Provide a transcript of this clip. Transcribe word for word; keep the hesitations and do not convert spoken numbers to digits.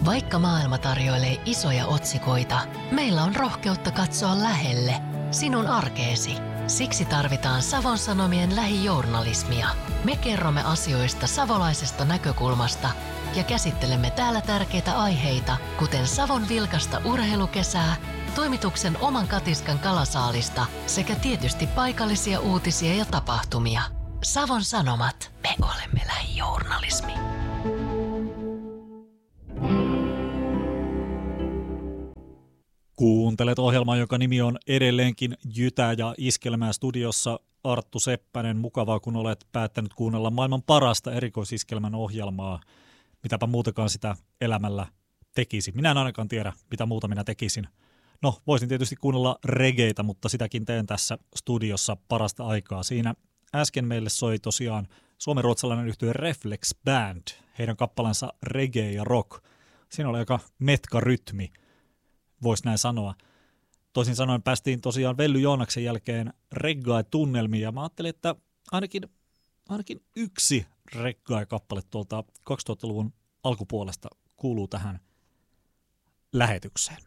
Vaikka maailma tarjoilee isoja otsikoita, meillä on rohkeutta katsoa lähelle, sinun arkeesi. Siksi tarvitaan Savon Sanomien lähijournalismia. Me kerromme asioista savolaisesta näkökulmasta ja käsittelemme täällä tärkeitä aiheita, kuten Savon vilkasta urheilukesää, toimituksen oman katiskan kalasaalista sekä tietysti paikallisia uutisia ja tapahtumia. Savon Sanomat, me olemme lähijournalismi. Kuuntelet ohjelmaa, joka nimi on edelleenkin Jytä ja Iskelmää studiossa Arttu Seppänen. Mukavaa, kun olet päättänyt kuunnella maailman parasta erikoisiskelmän ohjelmaa. Mitäpä muutakaan sitä elämällä tekisi. Minä en ainakaan tiedä, mitä muuta minä tekisin. No, voisin tietysti kuunnella regeitä, mutta sitäkin teen tässä studiossa parasta aikaa. Siinä äsken meille soi tosiaan suomenruotsalainen yhtye Reflex Band, heidän kappalensa reggae ja rock. Siinä oli aika metka rytmi, voisi näin sanoa. Toisin sanoen päästiin tosiaan Velly Joonaksen jälkeen reggae-tunnelmiin, ja mä ajattelin, että ainakin, ainakin yksi reggae-kappale tuolta kaksituhattaluvun alkupuolesta kuuluu tähän lähetykseen.